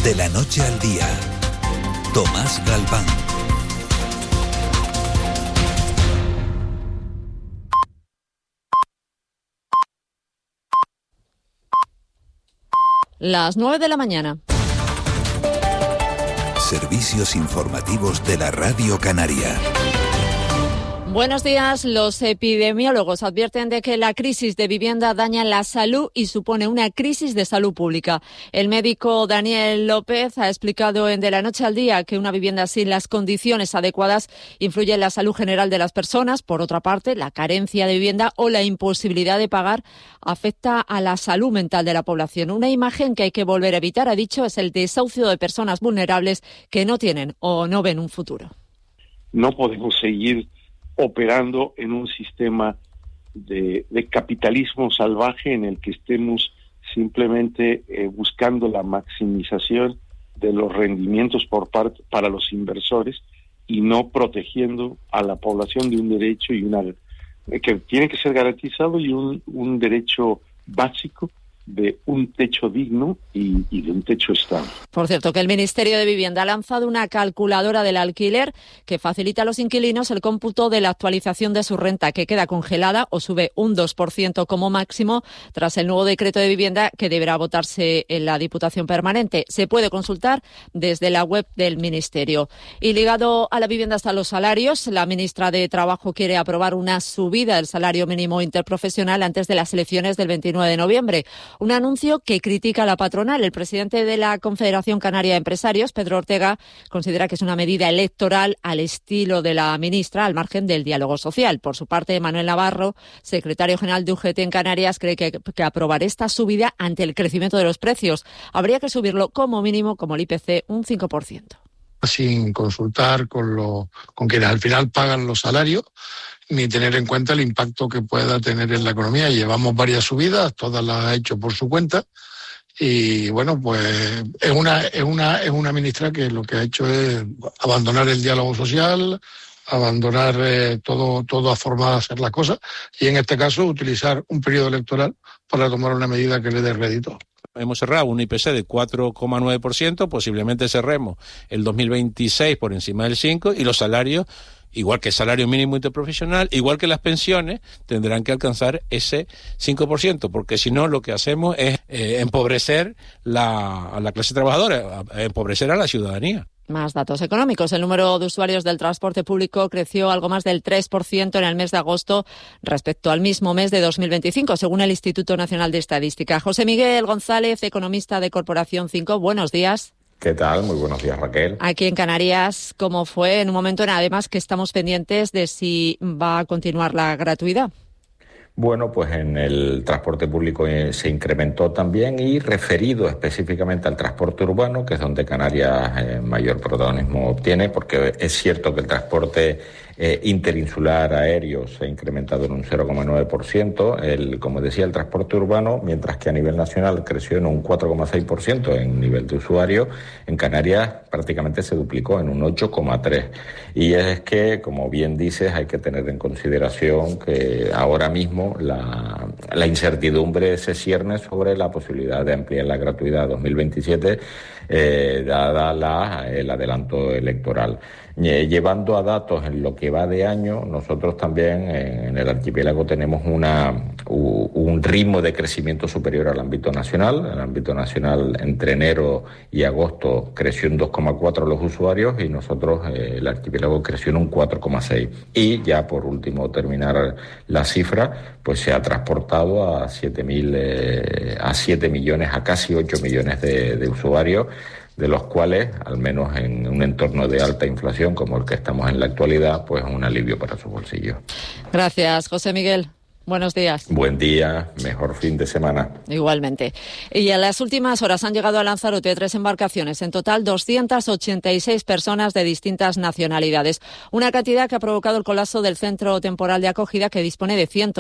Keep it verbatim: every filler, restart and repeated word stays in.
De la noche al día, Tomás Galván. Las nueve de la mañana. Servicios informativos de la Radio Canaria. Buenos días. Los epidemiólogos advierten de que la crisis de vivienda daña la salud y supone una crisis de salud pública. El médico Daniel López ha explicado en De la noche al día que una vivienda sin las condiciones adecuadas influye en la salud general de las personas. Por otra parte, la carencia de vivienda o la imposibilidad de pagar afecta a la salud mental de la población. Una imagen que hay que volver a evitar, ha dicho, es el desahucio de personas vulnerables que no tienen o no ven un futuro. No podemos seguir operando en un sistema de, de capitalismo salvaje en el que estemos simplemente eh, buscando la maximización de los rendimientos por parte para los inversores y no protegiendo a la población de un derecho y una eh, que tiene que ser garantizado y un, un derecho básico de un techo digno y, y de un techo estable. Por cierto, que el Ministerio de Vivienda ha lanzado una calculadora del alquiler que facilita a los inquilinos el cómputo de la actualización de su renta, que queda congelada o sube un dos por ciento como máximo tras el nuevo decreto de vivienda que deberá votarse en la Diputación Permanente. Se puede consultar desde la web del Ministerio. Y ligado a la vivienda están los salarios. La ministra de Trabajo quiere aprobar una subida del salario mínimo interprofesional antes de las elecciones del veintinueve de noviembre. Un anuncio que critica a la patronal. El presidente de la Confederación Canaria de Empresarios, Pedro Ortega, considera que es una medida electoral al estilo de la ministra, al margen del diálogo social. Por su parte, Manuel Navarro, secretario general de U G T en Canarias, cree que, que aprobar esta subida ante el crecimiento de los precios. Habría que subirlo como mínimo, como el I P C, un cinco por ciento. Sin consultar con, lo, con quienes al final pagan los salarios, ni tener en cuenta el impacto que pueda tener en la economía. Llevamos varias subidas, todas las ha hecho por su cuenta, y bueno, pues es una, es una, es una ministra que lo que ha hecho es abandonar el diálogo social, abandonar eh, todo, toda forma de hacer las cosas, y en este caso utilizar un periodo electoral para tomar una medida que le dé rédito. Hemos cerrado un I P C de cuatro coma nueve por ciento, posiblemente cerremos el dos mil veintiséis por encima del cinco por ciento, y los salarios, igual que el salario mínimo interprofesional, igual que las pensiones, tendrán que alcanzar ese cinco por ciento, porque si no lo que hacemos es eh, empobrecer la, a la clase trabajadora, empobrecer a la ciudadanía. Más datos económicos. El número de usuarios del transporte público creció algo más del tres por ciento en el mes de agosto respecto al mismo mes de dos mil veinticinco, según el Instituto Nacional de Estadística. José Miguel González, economista de Corporación cinco, buenos días. ¿Qué tal? Muy buenos días, Raquel. Aquí en Canarias, ¿cómo fue? En un momento en además que estamos pendientes de si va a continuar la gratuidad. Bueno, pues en el transporte público se incrementó también, y referido específicamente al transporte urbano, que es donde Canarias eh, mayor protagonismo obtiene, porque es cierto que el transporte eh, interinsular aéreo se ha incrementado en un cero coma nueve por ciento, el, como decía, el transporte urbano, mientras que a nivel nacional creció en un cuatro coma seis por ciento en nivel de usuario, en Canarias prácticamente se duplicó en un ocho coma tres por ciento. Y es que, como bien dices, hay que tener en consideración que ahora mismo La, la incertidumbre se cierne sobre la posibilidad de ampliar la gratuidad a dos mil veintisiete, eh, dada la, el adelanto electoral. Eh, llevando a datos en lo que va de año, nosotros también eh, en el archipiélago tenemos una, u, un ritmo de crecimiento superior al ámbito nacional. El ámbito nacional entre enero y agosto creció en dos coma cuatro los usuarios, y nosotros, eh, el archipiélago, creció en un cuatro coma seis. Y ya por último terminar la cifra, pues se ha transportado a siete mil, eh, a siete millones, a casi ocho millones de, de usuarios, de los cuales, al menos en un entorno de alta inflación como el que estamos en la actualidad, pues es un alivio para su bolsillo. Gracias, José Miguel. Buenos días. Buen día, mejor fin de semana. Igualmente. Y en las últimas horas han llegado a Lanzarote tres embarcaciones, en total doscientas ochenta y seis personas de distintas nacionalidades. Una cantidad que ha provocado el colapso del centro temporal de acogida, que dispone de ciento